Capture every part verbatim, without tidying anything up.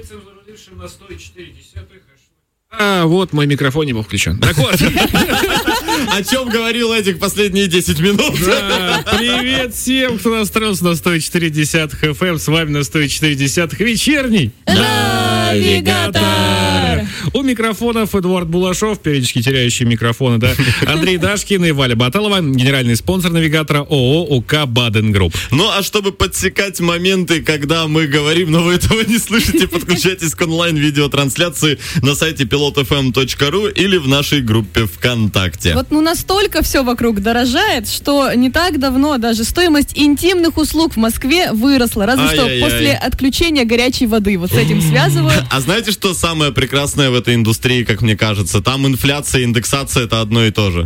Нецензурным на сто четыре десятых. А, вот мой микрофон не был включен. Так вот. О чем говорил Эдик последние десять минут. Да, привет всем, кто настроился на сто четыре десятых эф эм. С вами на сто четыре десятых вечерний Навигатор. У микрофонов Эдуард Булашов, периодически теряющий микрофоны, да, Андрей Дашкин и Валя Баталова, генеральный спонсор навигатора ООО УК Баден Групп. Ну, а чтобы подсекать моменты, когда мы говорим, но вы этого не слышите, подключайтесь к онлайн-видеотрансляции на сайте пилот эф эм точка ру или в нашей группе ВКонтакте. Вот ну настолько все вокруг дорожает, что не так давно даже стоимость интимных услуг в Москве выросла. Разве что Ай-яй-яй. после отключения горячей воды. Вот с этим связывают. А знаете, что самое прекрасное в этой индустрии, как мне кажется? Там инфляция и индексация — это одно и то же.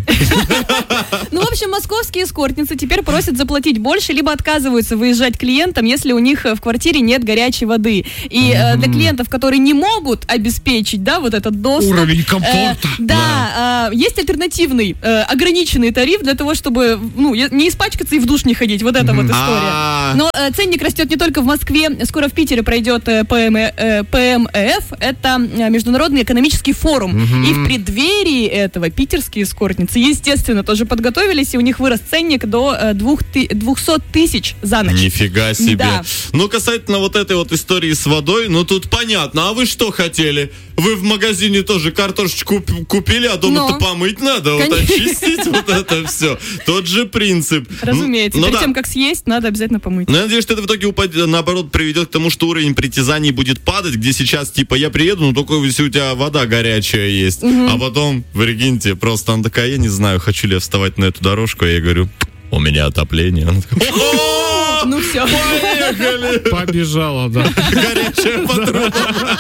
Ну, в общем, московские эскортницы теперь просят заплатить больше, либо отказываются выезжать клиентам, если у них в квартире нет горячей воды. И э, для клиентов, которые не могут обеспечить, да, вот этот доступ. Уровень комфорта. Э, да, э, есть альтернативный, э, ограниченный тариф для того, чтобы, ну, не испачкаться и в душ не ходить. Вот эта вот история. Но э, ценник растет не только в Москве. Скоро в Питере пройдет э, пэ эм, э, пэ эм эф. Это Международный экономический форум. И в преддверии этого питерские эскортницы, естественно, тоже подготовились, и у них вырос ценник до э, двухсот тысяч за ночь. Нифига себе. Да. Ну, касательно вот этой вот истории с водой, ну, тут понятно. А вы что хотели? Вы в магазине тоже картошечку купили, а дома-то Но. помыть надо, вот Конечно. очистить вот это все. Тот же принцип. Разумеется. Ну, Перед да. тем, как съесть, надо обязательно помыть. Но я надеюсь, что это в итоге, упадет, наоборот, приведет к тому, что уровень притязаний будет падать, где сейчас, типа, я приеду, ну, только если у тебя вода горячая есть. Угу. А потом, прикиньте, просто она такая, я не знаю, хочу ли я вставать на эту дорожку, а я говорю, у меня отопление. Она такая, Ну все. поехали! Побежала, да. Горячая подруга.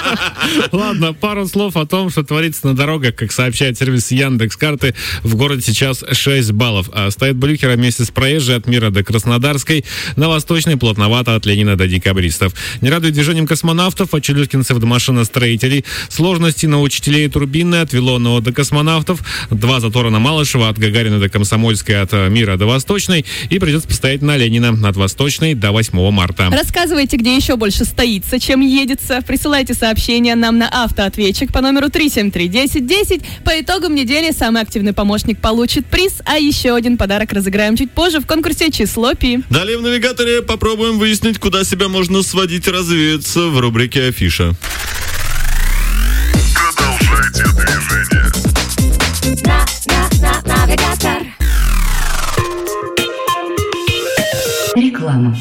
Ладно, пару слов о том, что творится на дорогах. Как сообщает сервис Яндекс.Карты, в городе сейчас шесть баллов. А стоит Блюхера вместе с проезжей от Мира до Краснодарской, на Восточной плотновато от Ленина до Декабристов. Не радует движением космонавтов, от челюскинцев до машиностроителей. Сложности на учителей и Турбинной, от Вилонова до космонавтов. Два затора на Малышева, от Гагарина до Комсомольской, от Мира до Восточной. И придется постоять на Ленина, от Восточной до восьмого марта. Рассказывайте, где еще больше стоится, чем едется. Присылайте сообщения нам на автоответчик по номеру три семь три десять десять. По итогам недели самый активный помощник получит приз, а еще один подарок разыграем чуть позже в конкурсе «Число Пи». Далее в навигаторе попробуем выяснить, куда себя можно сводить и развеяться в рубрике «Афиша». Продолжайте движение. Навигатор. Реклама.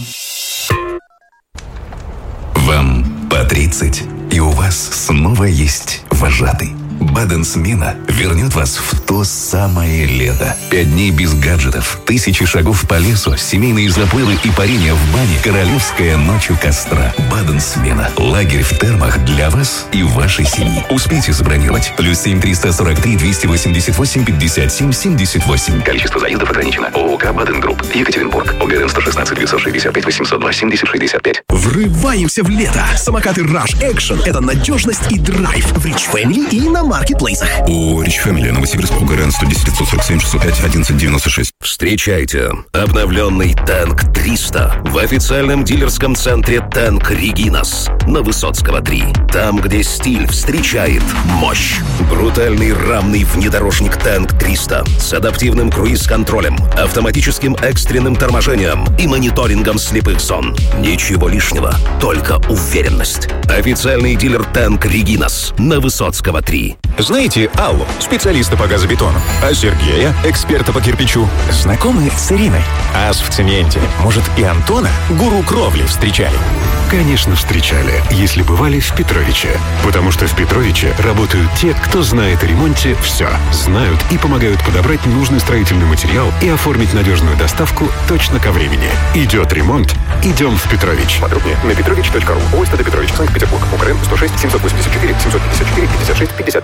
Вам по тридцать, и у вас снова есть вожатый. Баден-смена вернет вас в то самое лето. Пять дней без гаджетов, тысячи шагов по лесу, семейные заплывы и парение в бане, королевская ночь у костра. Баден-смена. Лагерь в термах для вас и вашей семьи. Успейте забронировать. Плюс семь триста сорок три двести восемьдесят восемь пятьдесят семь семьдесят восемь. Количество заездов ограничено. ООК Баден Групп. Екатеринбург. ОГРН сто шестнадцать девятьсот шестьдесят пять восемьсот два семьдесят шестьдесят пять. Врываемся в лето. Самокаты Rush Action — это надежность и драйв в Rich Family и на маркетплейсах. У Rich Family Новосибирск, ОГРН сто десять девятьсот сорок семь шестьсот пять одиннадцать девяносто шесть. Встречайте обновленный Танк триста в официальном дилерском центре Танк Регинас на Высоцкого три. Там, где стиль встречает мощь. Брутальный рамный внедорожник Танк триста с адаптивным круиз-контролем, автоматическим экстренным торможением и мониторингом слепых зон. Ничего лишнего, только уверенность. Официальный дилер Танк Регинас на Высоцкого три. Знаете Аллу, специалиста по газобетону, а Сергея, эксперта по кирпичу? Знакомы с Ириной? Ас в цементе. Может, и Антона, гуру кровли, встречали? Конечно, встречали, если бывали в Петровиче. Потому что в Петровиче работают те, кто знает о ремонте все. Знают и помогают подобрать нужный строительный материал и оформить надежную доставку точно ко времени. Идет ремонт, идем в Петрович. Подробнее на петрович точка ру. ОСТД Петрович, Санкт-Петербург. УКРН сто шесть семьсот восемьдесят четыре семьсот пятьдесят четыре пятьдесят шесть пятьдесят пять.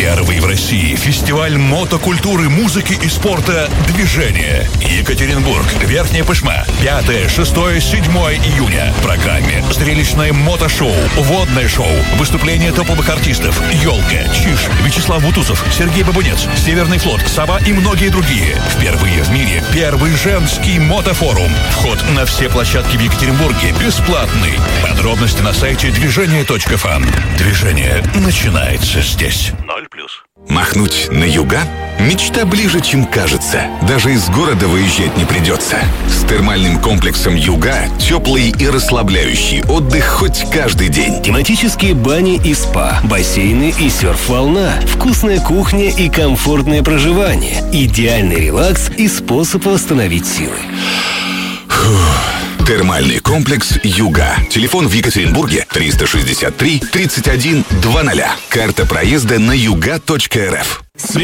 Первый в России фестиваль мотокультуры, музыки и спорта «Движение». Екатеринбург, Верхняя Пышма. пятое, шестое, седьмое июня. В программе зрелищное мотошоу, водное шоу, выступления топовых артистов «Елка», «Чиж», Вячеслав Бутусов, Сергей Бабунец, «Северный флот», «Сова» и многие другие. Впервые в мире первый женский мотофорум. Вход на все площадки в Екатеринбурге бесплатный. Подробности на сайте движение точка фан. Движение начинается здесь. Ноль плюс. Махнуть на юга? Мечта ближе, чем кажется. Даже из города выезжать не придется. С термальным комплексом «Юга» теплый и расслабляющий отдых хоть каждый день. Тематические бани и спа, бассейны и серф-волна, вкусная кухня и комфортное проживание, идеальный релакс и способ восстановить силы. Фух. Термальный комплекс «Юга». Телефон в Екатеринбурге триста шестьдесят три тридцать один двадцать. Карта проезда на юга точка эр эф.